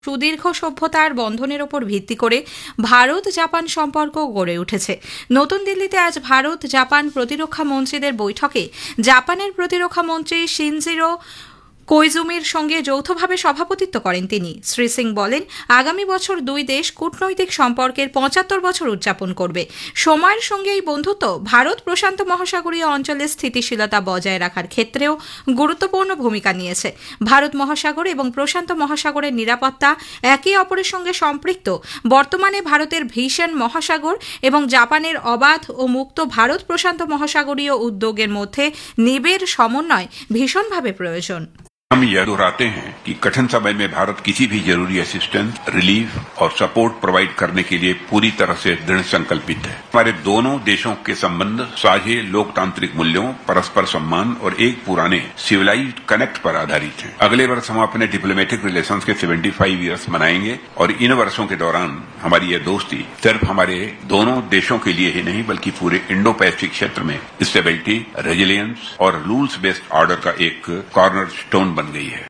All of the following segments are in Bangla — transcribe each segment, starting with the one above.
সুদীর্ঘ সভ্যতার বন্ধনের ওপর ভিত্তি করে ভারত জাপান সম্পর্ক গড়ে উঠেছে। নতুন দিল্লিতে আজ ভারত জাপান প্রতিরক্ষা মন্ত্রীদের বৈঠকে জাপানের প্রতিরক্ষা মন্ত্রী শিনজিরো কোইজুমির সঙ্গে যৌথভাবে সভাপতিত্ব করেন তিনি। শ্রী সিং বলেন, আগামী বছর দুই দেশ কূটনৈতিক সম্পর্কের ৭৫ বছর উদযাপন করবে। সময়ের সঙ্গে এই বন্ধুত্ব ভারত প্রশান্ত মহাসাগরীয় অঞ্চলের স্থিতিশীলতা বজায় রাখার ক্ষেত্রেও গুরুত্বপূর্ণ ভূমিকা নিয়েছে। ভারত মহাসাগর এবং প্রশান্ত মহাসাগরের নিরাপত্তা একে অপরের সঙ্গে সম্পৃক্ত। বর্তমানে ভারতের ভীষণ মহাসাগর এবং জাপানের অবাধ ও মুক্ত ভারত প্রশান্ত মহাসাগরীয় উদ্যোগের মধ্যে নিবিড় সমন্বয় ভীষণভাবে প্রয়োজন। हम यह दोहराते हैं कि कठिन समय में भारत किसी भी जरूरी असिस्टेंस, रिलीफ और सपोर्ट प्रोवाइड करने के लिए पूरी तरह से दृढ़ संकल्पित है। हमारे दोनों देशों के संबंध साझे लोकतांत्रिक मूल्यों, परस्पर सम्मान और एक पुराने सिविलाइज्ड कनेक्ट पर आधारित हैं। अगले वर्ष हम अपने डिप्लोमेटिक रिलेशंस के 75 ईयर्स मनाएंगे और इन वर्षों के दौरान हमारी यह दोस्ती सिर्फ हमारे दोनों देशों के लिए ही नहीं बल्कि पूरे इंडो पैसिफिक क्षेत्र में स्टेबिलिटी, रेजिलियंस और रूल्स बेस्ड ऑर्डर का एक कॉर्नर स्टोन बन गई है।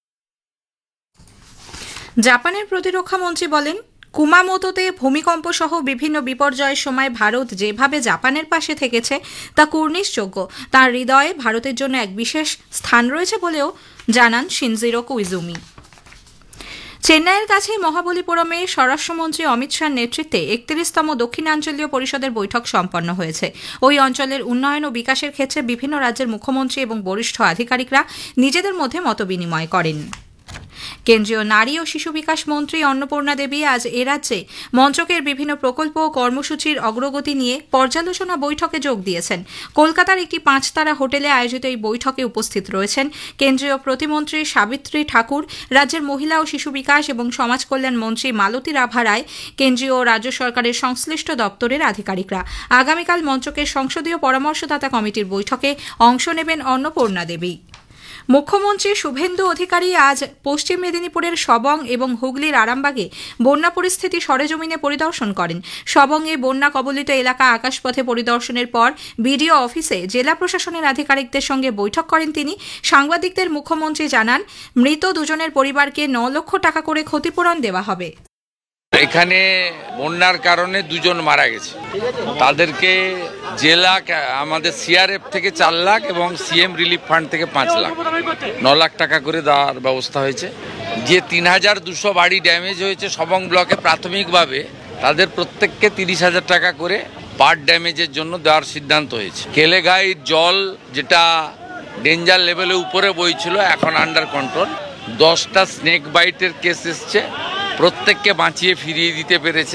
জাপানের প্রতিরক্ষা মন্ত্রী বলেন, কুমামোতোতে ভূমিকম্প সহ বিভিন্ন বিপর্যয়ের সময় ভারত যেভাবে জাপানের পাশে থেকেছে তা কুর্নিশযোগ্য। তার হৃদয়ে ভারতের জন্য এক বিশেষ স্থান রয়েছে বলেও জানান শিনজিরো কোইজুমি। চেন্নাইয়ের কাছে মহাবলীপুরমে স্বরাষ্ট্রমন্ত্রী অমিত শাহর নেতৃত্বে ৩১তম দক্ষিণাঞ্চলীয় পরিষদের বৈঠক সম্পন্ন হয়েছে। ওই অঞ্চলের উন্নয়ন ও বিকাশের ক্ষেত্রে বিভিন্ন রাজ্যের মুখ্যমন্ত্রী এবং বরিষ্ঠ আধিকারিকরা নিজেদের মধ্যে মতবিনিময় করেন। কেন্দ্রীয় নারী ও শিশু বিকাশ মন্ত্রী অন্নপূর্ণা দেবী আজ এ রাজ্যে মন্ত্রকের বিভিন্ন প্রকল্প ও কর্মসূচির অগ্রগতি নিয়ে পর্যালোচনা বৈঠকে যোগ দিয়েছেন। কলকাতার একটি ৫-তারা হোটেলে আয়োজিত এই বৈঠকে উপস্থিত রয়েছেন কেন্দ্রীয় প্রতিমন্ত্রী সাবিত্রী ঠাকুর, রাজ্যের মহিলা ও শিশু বিকাশ এবং সমাজ কল্যাণ মন্ত্রী মালতী রাভা রায়, কেন্দ্রীয় ও রাজ্য সরকারের সংশ্লিষ্ট দপ্তরের আধিকারিকরা। আগামীকাল মন্ত্রকের সংসদীয় পরামর্শদাতা কমিটির বৈঠকে অংশ নেবেন অন্নপূর্ণা দেবী। মুখ্যমন্ত্রী শুভেন্দু অধিকারী আজ পশ্চিম মেদিনীপুরের সবং এবং হুগলির আরামবাগে বন্যা পরিস্থিতি সরেজমিনে পরিদর্শন করেন। সবংয়ে বন্যা কবলিত এলাকা আকাশপথে পরিদর্শনের পর বিডিও অফিসে জেলা প্রশাসনের আধিকারিকদের সঙ্গে বৈঠক করেন তিনি। সাংবাদিকদের মুখ্যমন্ত্রী জানান, মৃত দুজনের পরিবারকে ৯ লক্ষ টাকা করে ক্ষতিপূরণ দেওয়া হবে। এখানে বন্যার কারণে দুজন মারা গেছে, তাদেরকে জেলা আমাদের সিআরএফ থেকে ৪ লাখ এবং সিএম রিলিফ ফান্ড থেকে ৫ লাখ ৯ লাখ টাকা করে দেওয়ার ব্যবস্থা হয়েছে। যে ৩,২০০ বাড়ি ড্যামেজ হয়েছে সবং ব্লকে প্রাথমিকভাবে তাদের প্রত্যেককে ৩০,০০০ টাকা করে পার ড্যামেজের জন্য দেওয়ার সিদ্ধান্ত হয়েছে। কেলেঘাইয়ের জল যেটা ডেঞ্জার লেভেলে উপরে বইছিল এখন আন্ডার কন্ট্রোল। 10টা স্নেক বাইটের কেস এসছে, প্রত্যেককে বাঁচিয়ে ফিরিয়ে দিতে পেরেছে।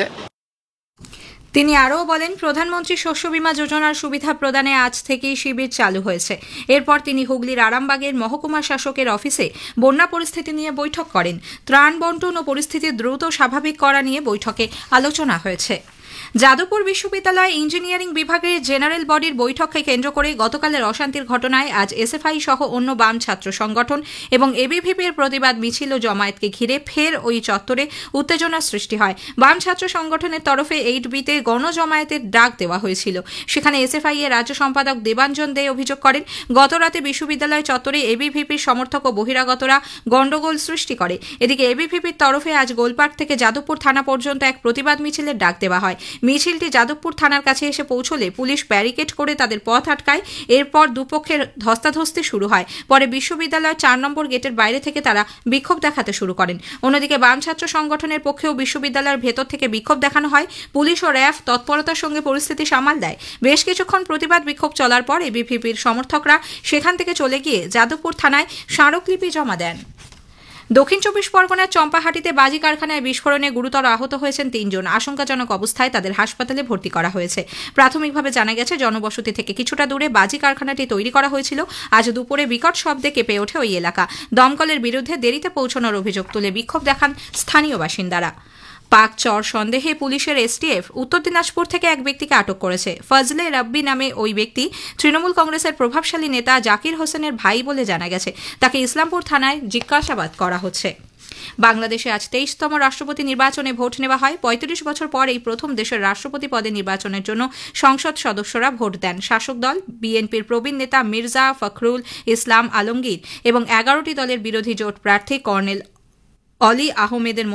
তিনি আরও বলেন, প্রধানমন্ত্রী শস্য বীমা যোজনার সুবিধা প্রদানে আজ থেকেই শিবির চালু হয়েছে। এরপর তিনি হুগলির আরামবাগের মহকুমা শাসকের অফিসে বন্যা পরিস্থিতি নিয়ে বৈঠক করেন। ত্রাণ বন্টন ও পরিস্থিতি দ্রুত স্বাভাবিক করা নিয়ে বৈঠকে আলোচনা হয়েছে। যাদবপুর বিশ্ববিদ্যালয় ইঞ্জিনিয়ারিং বিভাগের জেনারেল বডির বৈঠককে কেন্দ্র করে গতকালের অশান্তির ঘটনায় আজ এসএফআই সহ অন্য বাম ছাত্র সংগঠন এবং এবিভিপির প্রতিবাদ মিছিল ও জমায়েতকে ঘিরে ফের ওই চত্বরে উত্তেজনার সৃষ্টি হয়। বাম ছাত্র সংগঠনের তরফে 8বিতে গণজমায়েতের ডাক দেওয়া হয়েছিল। সেখানে এসএফআই এর রাজ্য সম্পাদক দেবাঞ্জন দে অভিযোগ করেন, গতরাতে বিশ্ববিদ্যালয় চত্বরে এবিভিপির সমর্থক ও বহিরাগতরা গণ্ডগোল সৃষ্টি করে। এদিকে এবিভিপির তরফে আজ গোলপার্ক থেকে যাদবপুর থানা পর্যন্ত এক প্রতিবাদ মিছিলের ডাক দেওয়া হয়। মিছিলটি যাদবপুর থানার কাছে এসে পৌঁছলে পুলিশ ব্যারিকেড করে তাদের পথ আটকায়। এরপর দুপক্ষের ধস্তাধস্তি শুরু হয়। পরে বিশ্ববিদ্যালয়ের 4 নম্বর গেটের বাইরে থেকে তারা বিক্ষোভ দেখাতে শুরু করেন। অন্যদিকে বাম ছাত্র সংগঠনের পক্ষেও বিশ্ববিদ্যালয়ের ভেতর থেকে বিক্ষোভ দেখানো হয়। পুলিশ ও র্যাফ তৎপরতার সঙ্গে পরিস্থিতি সামাল দেয়। বেশ কিছুক্ষণ প্রতিবাদ বিক্ষোভ চলার পর এবিভিপির সমর্থকরা সেখান থেকে চলে গিয়ে যাদবপুর থানায় স্মারকলিপি জমা দেন। দক্ষিণ 24 পরগনার চম্পাহাটিতে বাজি কারখানায় বিস্ফোরণে গুরুতর আহত হয়েছেন 3 জন। আশঙ্কাজনক অবস্থায় তাদের হাসপাতালে ভর্তি করা হয়েছে। প্রাথমিকভাবে জানা গেছে, জনবসতি থেকে কিছুটা দূরে বাজি কারখানাটি তৈরি করা হয়েছিল। আজ দুপুরে বিকট শব্দে কেঁপে ওঠে ওই এলাকা। দমকলের বিরুদ্ধে দেরিতে পৌঁছানোর অভিযোগ তুলে বিক্ষোভ দেখান স্থানীয় বাসিন্দারা। পাক চর সন্দেহে পুলিশের এসটিএফ উত্তর দিনাজপুর থেকে এক ব্যক্তিকে আটক করেছে। ফজলে রাব্বি নামে ওই ব্যক্তি তৃণমূল কংগ্রেসের প্রভাবশালী নেতা জাকির হোসেনের ভাই বলে জানা গেছে। তাকে ইসলামপুর থানায় জিজ্ঞাসাবাদ করা হচ্ছে। বাংলাদেশে আজ 23তম রাষ্ট্রপতি নির্বাচনে ভোট নেওয়া হয়। 35 বছর পর এই প্রথম দেশের রাষ্ট্রপতি পদে নির্বাচনের জন্য সংসদ সদস্যরা ভোট দেন। শাসক দল বিএনপির প্রবীণ নেতা মির্জা ফখরুল ইসলাম আলমগীর এবং 11টি দলের বিরোধী জোট প্রার্থী কর্নেল অলি আহমেদের